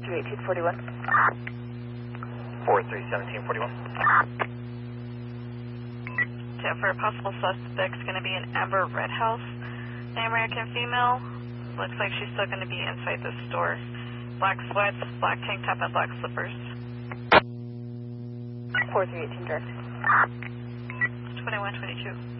431841. 431741. For a possible suspect, it's going to be an Amber Redhouse, an American female. Looks like she's still going to be inside the store. Black sweats, black tank top, and black slippers. 4318 direct. 2122.